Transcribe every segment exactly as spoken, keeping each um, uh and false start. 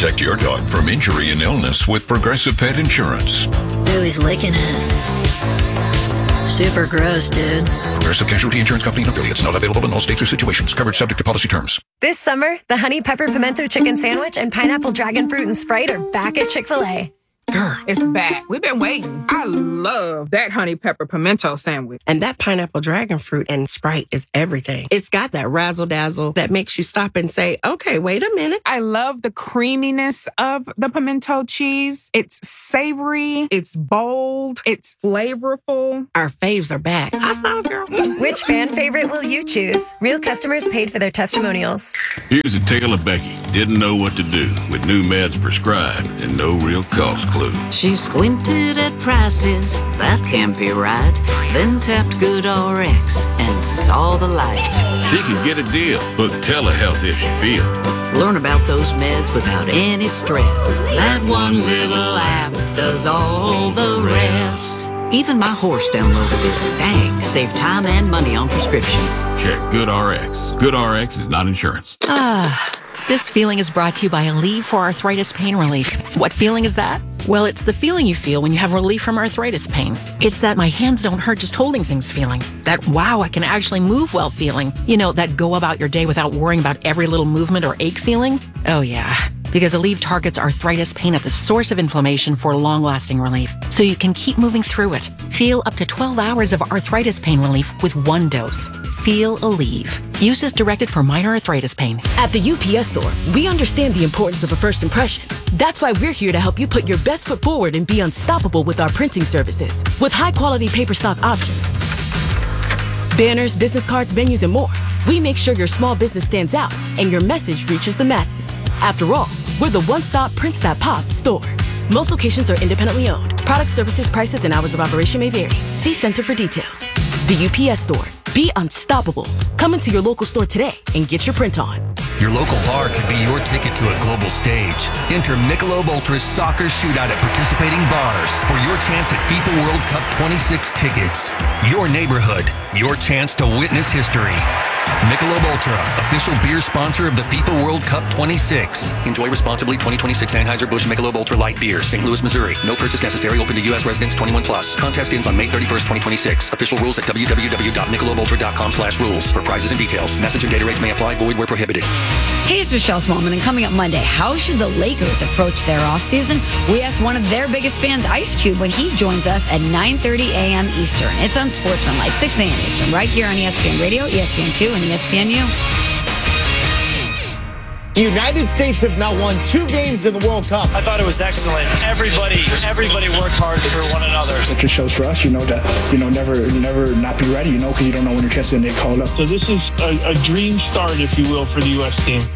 Protect your dog from injury and illness with Progressive Pet Insurance. Ooh, he's licking it. Super gross, dude. Progressive Casualty Insurance Company and affiliates. Not available in all states or situations. Coverage subject to policy terms. This summer, the Honey Pepper Pimento Chicken Sandwich and Pineapple Dragon Fruit and Sprite are back at Chick-fil-A. Girl, it's back. We've been waiting. I love that honey pepper pimento sandwich. And that pineapple dragon fruit and Sprite is everything. It's got that razzle dazzle that makes you stop and say, okay, wait a minute. I love the creaminess of the pimento cheese. It's savory. It's bold. It's flavorful. Our faves are back. I thought, girl. Which fan favorite will you choose? Real customers paid for their testimonials. Here's a tale of Becky. Didn't know what to do with new meds prescribed and no real cost clue. She squinted at prices, that can't be right. Then tapped GoodRx and saw the light. She could get a deal. Book telehealth if she feel. Learn about those meds without any stress. That one little app does all the rest. Even my horse downloaded it. Dang, save time and money on prescriptions. Check GoodRx. GoodRx is not insurance. Ah. This feeling is brought to you by Aleve for Arthritis Pain Relief. What feeling is that? Well, it's the feeling you feel when you have relief from arthritis pain. It's that my hands don't hurt just holding things feeling. That wow, I can actually move well feeling. You know, that go about your day without worrying about every little movement or ache feeling. Oh yeah, because Aleve targets arthritis pain at the source of inflammation for long-lasting relief, so you can keep moving through it. Feel up to twelve hours of arthritis pain relief with one dose. Feel Aleve. Use is directed for minor arthritis pain. At the U P S Store, we understand the importance of a first impression. That's why we're here to help you put your best foot forward and be unstoppable with our printing services. With high-quality paper stock options, banners, business cards, menus, and more, we make sure your small business stands out and your message reaches the masses. After all, we're the one-stop Prints That Pop store. Most locations are independently owned. Product, services, prices, and hours of operation may vary. See Center for details. The U P S Store. Be unstoppable. Come into your local store today and get your print on. Your local bar could be your ticket to a global stage. Enter Michelob Ultra's soccer shootout at participating bars for your chance at FIFA World Cup twenty-six tickets. Your neighborhood, your chance to witness history. Michelob Ultra, official beer sponsor of the FIFA World Cup twenty-six. Enjoy responsibly. twenty twenty-six Anheuser-Busch Michelob Ultra Light Beer, Saint Louis, Missouri. No purchase necessary. Open to U S residents twenty-one plus. Contest ends on May thirty-first, twenty twenty-six. Official rules at w w w dot michelob ultra dot com slash rules. For prizes and details. Message and data rates may apply. Void where prohibited. Hey, it's Michelle Smallman, and coming up Monday, how should the Lakers approach their offseason? We asked one of their biggest fans, Ice Cube, when he joins us at nine thirty a.m. Eastern. It's on Sportsmanlike, six a.m. Eastern, right here on E S P N Radio, E S P N two, and E S P N U. The United States have now won two games in the World Cup. I thought it was excellent. Everybody, everybody worked hard for one another. It just shows for us, you know, that, you know, never, never not be ready, you know, because you don't know when your chance is going to get called up. So this is a, a dream start, if you will, for the U S team.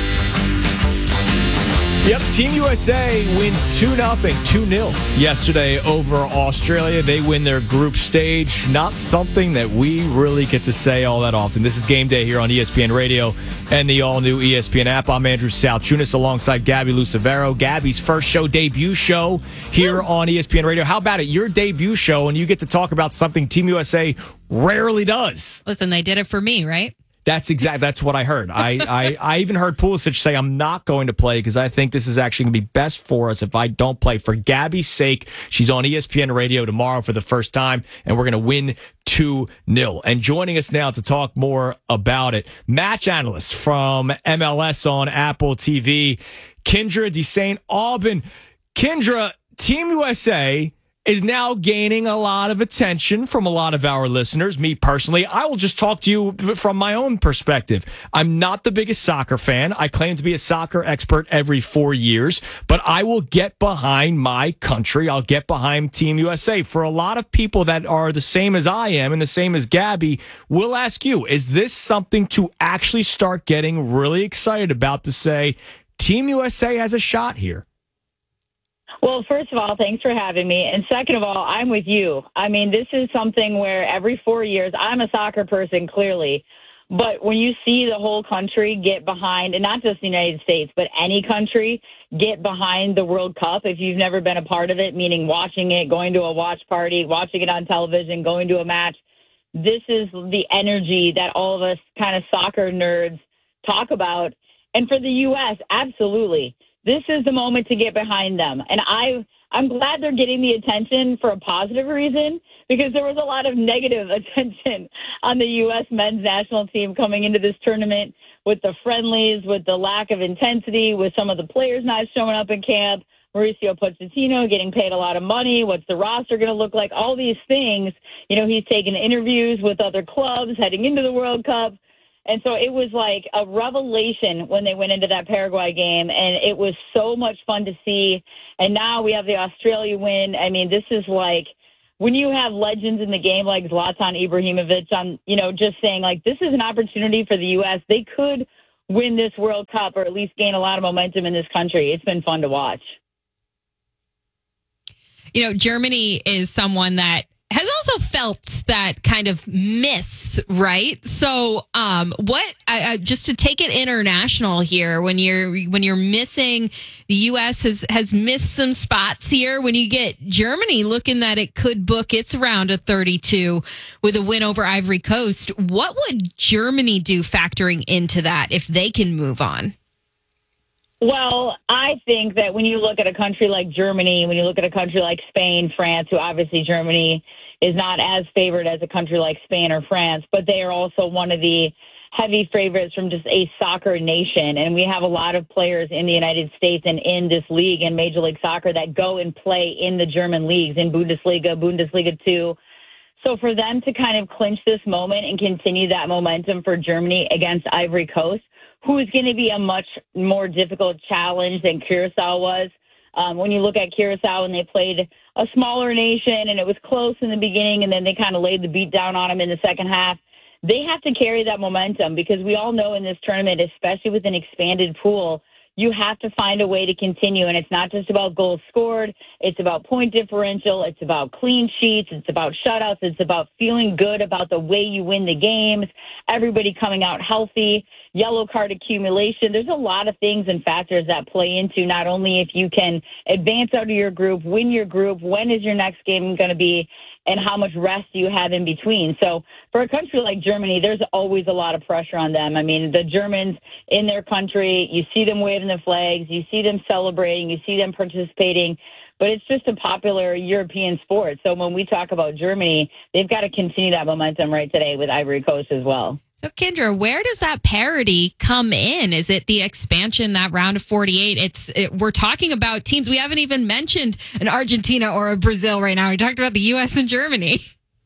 Yep, Team U S A wins two nothing, two nil yesterday over Australia. They win their group stage. Not something that we really get to say all that often. This is Game Day here on E S P N Radio and the all-new E S P N app. I'm Andrew Salchunas alongside Gabby Lucevero. Gabby's first show, debut show here on E S P N Radio. How about it? Your debut show, and you get to talk about something Team U S A rarely does. Listen, they did it for me, right? That's exactly that's what I heard. I, I, I even heard Pulisic say, I'm not going to play because I think this is actually going to be best for us if I don't play. For Gabby's sake, she's on E S P N Radio tomorrow for the first time, and we're going to win two nil. And joining us now to talk more about it, match analyst from M L S on Apple T V, Kyndra de Saint Aubin. Kyndra, Team U S A is now gaining a lot of attention from a lot of our listeners. Me personally, I will just talk to you from my own perspective. I'm not the biggest soccer fan. I claim to be a soccer expert every four years, but I will get behind my country. I'll get behind Team U S A. For a lot of people that are the same as I am and the same as Gabby, we'll ask you, is this something to actually start getting really excited about, to say Team U S A has a shot here? Well, first of all, thanks for having me. And second of all, I'm with you. I mean, this is something where every four years, I'm a soccer person, clearly. But when you see the whole country get behind, and not just the United States, but any country get behind the World Cup, if you've never been a part of it, meaning watching it, going to a watch party, watching it on television, going to a match, this is the energy that all of us kind of soccer nerds talk about. And for the U S, absolutely. this is the moment to get behind them. And I, I'm glad they're getting the attention for a positive reason, because there was a lot of negative attention on the U S men's national team coming into this tournament with the friendlies, with the lack of intensity, with some of the players not showing up in camp, Mauricio Pochettino getting paid a lot of money. What's the roster going to look like? All these things. You know, he's taken interviews with other clubs heading into the World Cup. And so it was like a revelation when they went into that Paraguay game, and it was so much fun to see. And now we have the Australia win. I mean, this is like when you have legends in the game like Zlatan Ibrahimovic, on, you know, just saying like this is an opportunity for the U S. They could win this World Cup or at least gain a lot of momentum in this country. It's been fun to watch. You know, Germany is someone that has also felt that kind of miss, right? So, um, what? I, I, just to take it international here, when you're when you're missing, the U S has has missed some spots here. When you get Germany looking that it could book its round of thirty-two with a win over Ivory Coast, what would Germany do factoring into that if they can move on? Well, I think that when you look at a country like Germany, when you look at a country like Spain, France, who obviously Germany is not as favored as a country like Spain or France, but they are also one of the heavy favorites from just a soccer nation. And we have a lot of players in the United States and in this league in Major League Soccer that go and play in the German leagues, in Bundesliga, Bundesliga two. So for them to kind of clinch this moment and continue that momentum for Germany against Ivory Coast, who is going to be a much more difficult challenge than Curacao was. Um, when you look at Curacao and they played a smaller nation and it was close in the beginning and then they kind of laid the beat down on them in the second half, they have to carry that momentum, because we all know in this tournament, especially with an expanded pool, you have to find a way to continue. And it's not just about goals scored. It's about point differential. It's about clean sheets. It's about shutouts. It's about feeling good about the way you win the games, everybody coming out healthy, yellow card accumulation. There's a lot of things and factors that play into not only if you can advance out of your group, win your group, when is your next game going to be, and how much rest do you have in between. So for a country like Germany, there's always a lot of pressure on them. I mean, the Germans in their country, you see them waving the flags, you see them celebrating, you see them participating, but it's just a popular European sport. So when we talk about Germany, they've got to continue that momentum right today with Ivory Coast as well. So, Kendra, where does that parity come in? Is it the expansion, that round of forty-eight? It's it, we're talking about teams. We haven't even mentioned an Argentina or a Brazil right now. We talked about the U S and Germany.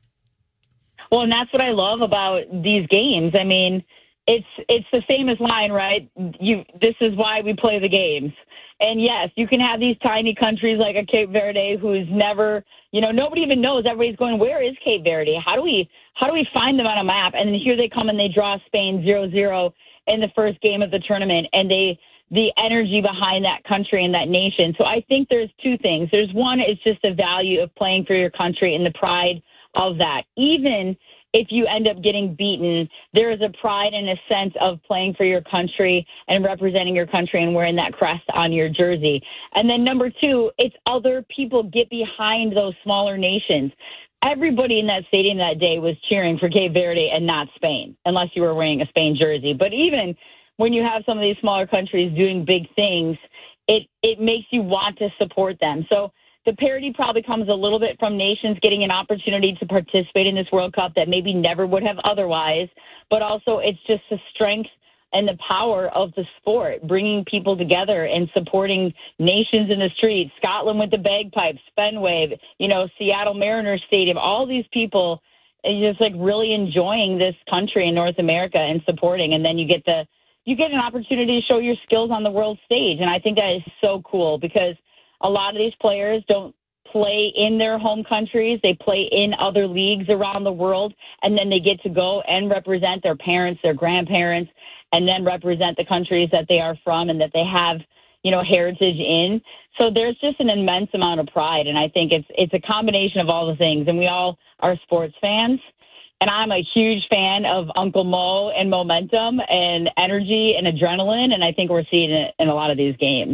Well, and that's what I love about these games. I mean, it's it's the famous line, right? You. This is why we play the games. And yes, you can have these tiny countries like a Cape Verde who's never, you know, nobody even knows. Everybody's going, where is Cape Verde? How do we how do we find them on a map? And then here they come and they draw Spain zero zero in the first game of the tournament. And they the energy behind that country and that nation. So I think there's two things. There's one, it's just the value of playing for your country and the pride of that. Even if you end up getting beaten, there is a pride and a sense of playing for your country and representing your country and wearing that crest on your jersey. And then number two, it's other people get behind those smaller nations. Everybody in that stadium that day was cheering for Cape Verde and not Spain, unless you were wearing a Spain jersey. But even when you have some of these smaller countries doing big things, it, it makes you want to support them. So the parity probably comes a little bit from nations getting an opportunity to participate in this World Cup that maybe never would have otherwise, but also it's just the strength and the power of the sport, bringing people together and supporting nations in the streets. Scotland with the bagpipes, Fenway, you know, Seattle Mariners Stadium, all these people are just like really enjoying this country in North America and supporting. And then you get the, you get an opportunity to show your skills on the world stage. And I think that is so cool because a lot of these players don't play in their home countries. They play in other leagues around the world, and then they get to go and represent their parents, their grandparents, and then represent the countries that they are from and that they have, you know, heritage in. So there's just an immense amount of pride, and I think it's it's a combination of all the things. And we all are sports fans, and I'm a huge fan of Uncle Mo and momentum and energy and adrenaline, and I think we're seeing it in a lot of these games.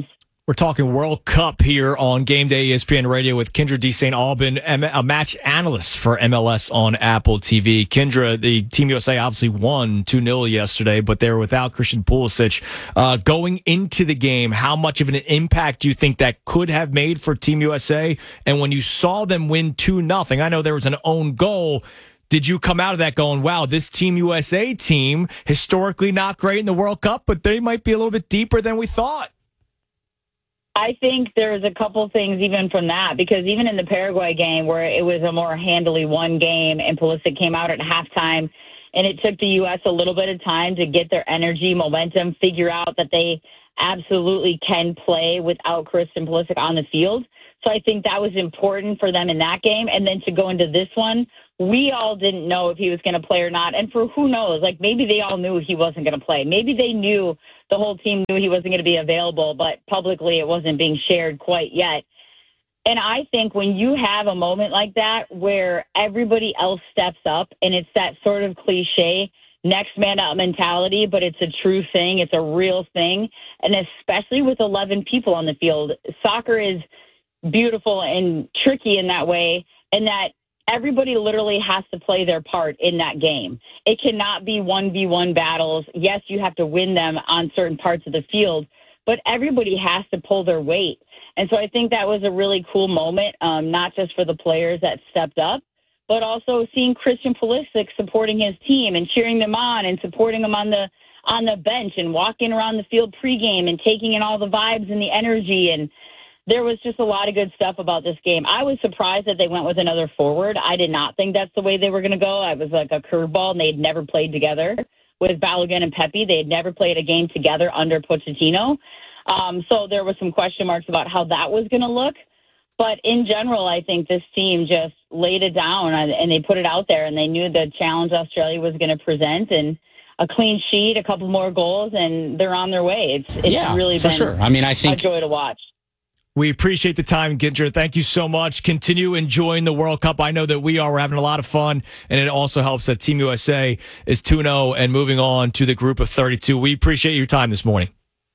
We're talking World Cup here on Game Day E S P N Radio with Kendra D. Saint Alban, a match analyst for M L S on Apple T V. Kendra, the Team U S A obviously won two nil yesterday, but they were without Christian Pulisic. Uh, going into the game, how much of an impact do you think that could have made for Team U S A? And when you saw them win two nothing, I know there was an own goal. Did you come out of that going, wow, this Team U S A team, historically not great in the World Cup, but they might be a little bit deeper than we thought? I think there's a couple things even from that, because even in the Paraguay game where it was a more handily won game and Pulisic came out at halftime and it took the U S a little bit of time to get their energy, momentum, figure out that they absolutely can play without Christian Pulisic on the field. So I think that was important for them in that game. And then to go into this one, we all didn't know if he was going to play or not. And for who knows, like maybe they all knew he wasn't going to play. Maybe they knew, the whole team knew he wasn't going to be available, but publicly it wasn't being shared quite yet. And I think when you have a moment like that where everybody else steps up, and it's that sort of cliche next man up mentality, but it's a true thing. It's a real thing. And especially with eleven people on the field, soccer is beautiful and tricky in that way, and that everybody literally has to play their part in that game. It cannot be one v one battles. Yes, you have to win them on certain parts of the field, but everybody has to pull their weight. And so I think that was a really cool moment, um, not just for the players that stepped up, but also seeing Christian Pulisic supporting his team and cheering them on and supporting them on the on the bench and walking around the field pregame and taking in all the vibes and the energy. And there was just a lot of good stuff about this game. I was surprised that they went with another forward. I did not think that's the way they were going to go. I was like a curveball, and they had never played together with Balogun and Pepe. They had never played a game together under Pochettino. Um, so there was some question marks about how that was going to look. But in general, I think this team just laid it down, and they put it out there, and they knew the challenge Australia was going to present, and a clean sheet, a couple more goals, and they're on their way. It's, it's yeah, really for been sure. I mean, I think a joy to watch. We appreciate the time, Kendra. Thank you so much. Continue enjoying the World Cup. I know that we are. We're having a lot of fun, and it also helps that Team U S A is two oh and moving on to the group of thirty-two. We appreciate your time this morning.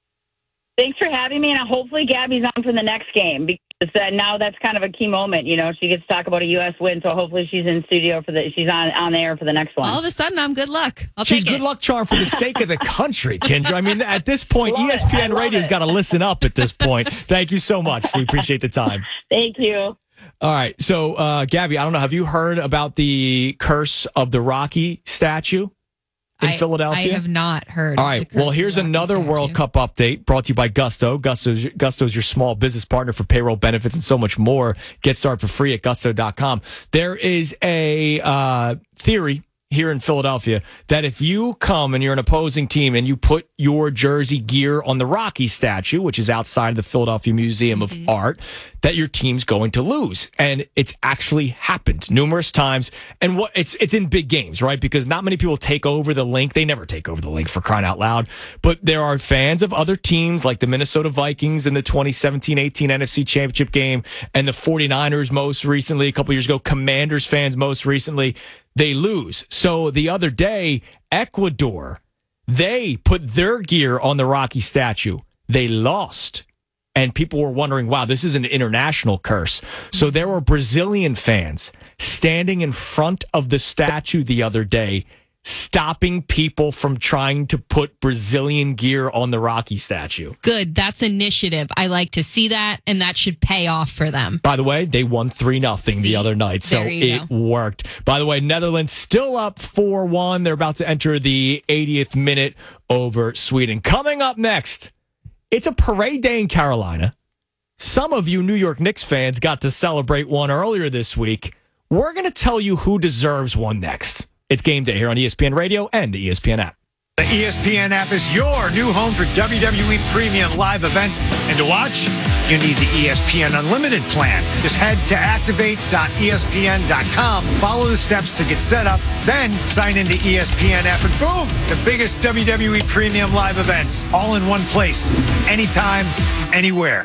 Thanks for having me, and hopefully Gabby's on for the next game, because uh, now that's kind of a key moment. You know, she gets to talk about a U S win, so hopefully she's in studio for the. She's on on air for the next one. All of a sudden, I'm good luck. I'll She's take good it. luck charm for the sake of the country, Kendra. I mean, at this point, Love E S P N it. I Radio's love got to listen up at this point. Thank you so much. We appreciate the time. Thank you. All right. So, uh, Gabby, I don't know. Have you heard about the curse of the Rocky statue in I, Philadelphia? I have not heard. All right. Well, here's another World Cup update brought to you by Gusto. Gusto's, Gusto's your small business partner for payroll benefits and so much more. Get started for free at gusto dot com. There is a uh, theory here in Philadelphia that if you come and you're an opposing team and you put your jersey gear on the Rocky statue, which is outside of the Philadelphia Museum mm-hmm. of Art, that your team's going to lose. And it's actually happened numerous times. And what it's it's in big games, right? Because not many people take over the link. They never take over the link, for crying out loud. But there are fans of other teams like the Minnesota Vikings in the twenty seventeen eighteen N F C Championship game, and the forty-niners most recently, a couple years ago, Commanders fans most recently. They lose. So the other day, Ecuador, they put their gear on the Rocky statue. They lost. And people were wondering, wow, this is an international curse. So there were Brazilian fans standing in front of the statue the other day, stopping people from trying to put Brazilian gear on the Rocky statue. Good. That's initiative. I like to see that, and that should pay off for them. By the way, they won three nothing the other night, so it go. worked. By the way, Netherlands still up four one. They're about to enter the eightieth minute over Sweden. Coming up next, it's a parade day in Carolina. Some of you New York Knicks fans got to celebrate one earlier this week. We're going to tell you who deserves one next. It's Game Day here on E S P N Radio and the E S P N app. The E S P N app is your new home for W W E premium live events. And to watch, you need the E S P N Unlimited plan. Just head to activate dot E S P N dot com, follow the steps to get set up, then sign into E S P N app, and boom, the biggest W W E premium live events, all in one place, anytime, anywhere.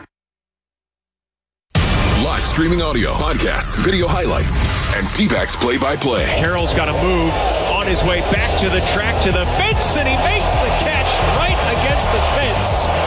Live streaming audio, podcasts, video highlights, and D-backs play-by-play. Carroll's got to move on his way back to the track, to the fence, and he makes the catch right against the fence.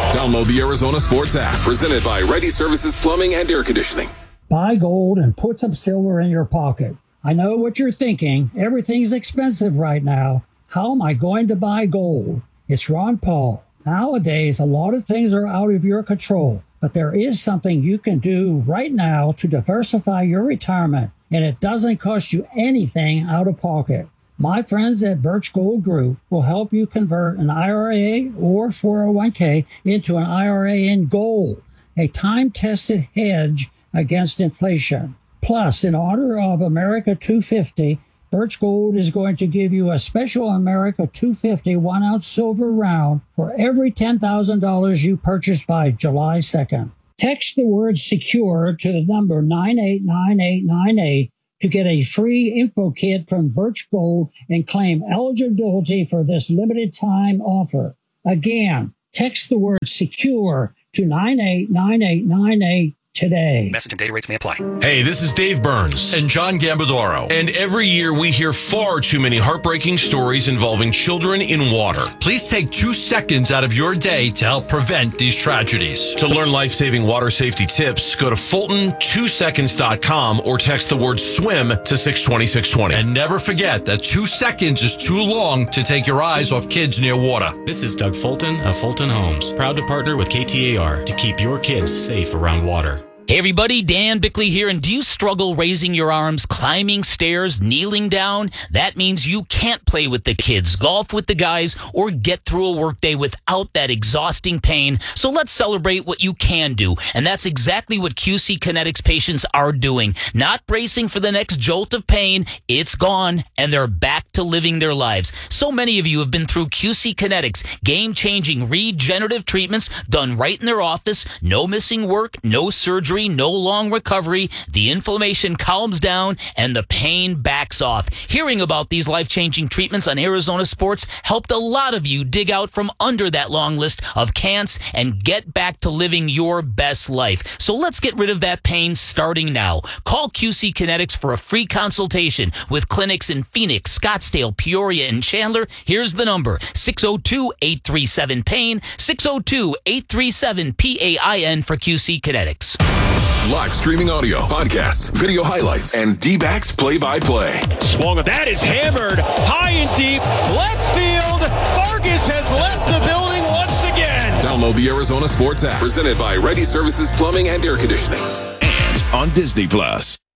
Download the Arizona Sports app, presented by Ready Services Plumbing and Air Conditioning. Buy gold and put some silver in your pocket. I know what you're thinking. Everything's expensive right now. How am I going to buy gold? It's Ron Paul. Nowadays, a lot of things are out of your control, but there is something you can do right now to diversify your retirement, and it doesn't cost you anything out of pocket. My friends at Birch Gold Group will help you convert an I R A or four oh one k into an I R A in gold, a time-tested hedge against inflation. Plus, in honor of America two fifty, Birch Gold is going to give you a special America two fifty one-ounce silver round for every ten thousand dollars you purchase by July second. Text the word SECURE to the number nine eight nine eight nine eight to get a free info kit from Birch Gold and claim eligibility for this limited time offer. Again, text the word SECURE to nine eight nine eight nine eight today. Message and data rates may apply. Hey, this is Dave Burns and John Gambadoro. And every year we hear far too many heartbreaking stories involving children in water. Please take two seconds out of your day to help prevent these tragedies. To learn life-saving water safety tips, go to Fulton two seconds dot com or text the word SWIM to six twenty six twenty. And never forget that two seconds is too long to take your eyes off kids near water. This is Doug Fulton of Fulton Homes, proud to partner with K T A R to keep your kids safe around water. Hey everybody, Dan Bickley here, and do you struggle raising your arms, climbing stairs, kneeling down? That means you can't play with the kids, golf with the guys, or get through a workday without that exhausting pain. So let's celebrate what you can do, and that's exactly what Q C Kinetics patients are doing. Not bracing for the next jolt of pain, it's gone, and they're back to living their lives. So many of you have been through Q C Kinetics, game-changing regenerative treatments done right in their office, no missing work, no surgery, no long recovery, the inflammation calms down, and the pain backs off. Hearing about these life-changing treatments on Arizona Sports helped a lot of you dig out from under that long list of can'ts and get back to living your best life. So let's get rid of that pain starting now. Call Q C Kinetics for a free consultation with clinics in Phoenix, Scottsdale, Peoria, and Chandler. Here's the number, six oh two, eight three seven, pain, six oh two, eight three seven, P A I N for Q C Kinetics. Live streaming audio, podcasts, video highlights, and D-backs play-by-play. Swung, that is hammered high and deep, left field. Vargas has left the building once again. Download the Arizona Sports app, presented by Ready Services Plumbing and Air Conditioning. And on Disney Plus.